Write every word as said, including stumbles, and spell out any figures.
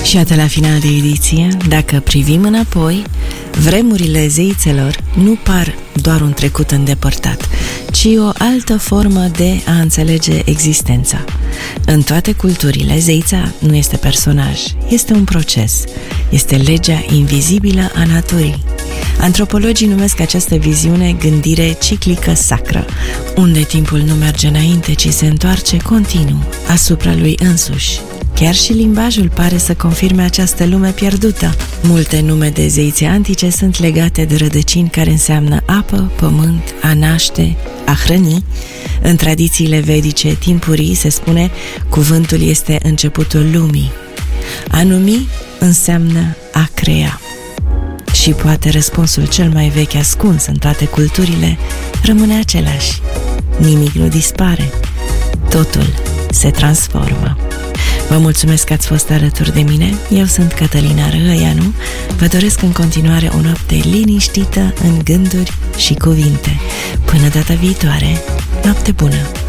Și iată la final de ediție, dacă privim înapoi, vremurile zeițelor nu par doar un trecut îndepărtat, ci o altă formă de a înțelege existența. În toate culturile, zeița nu este personaj, este un proces, este legea invizibilă a naturii. Antropologii numesc această viziune gândire ciclică sacră, unde timpul nu merge înainte, ci se întoarce continuu asupra lui însuși. Chiar și limbajul pare să confirme această lume pierdută. Multe nume de zeițe antice sunt legate de rădăcini care înseamnă apă, pământ, a naște, a hrăni. În tradițiile vedice timpurii se spune cuvântul este începutul lumii. A numi înseamnă a crea. Și poate răspunsul cel mai vechi ascuns în toate culturile rămâne același. Nimic nu dispare, totul se transformă. Vă mulțumesc că ați fost alături de mine. Eu sunt Cătălina Răhăianu. Vă doresc în continuare o noapte liniștită în gânduri și cuvinte. Până data viitoare, noapte bună!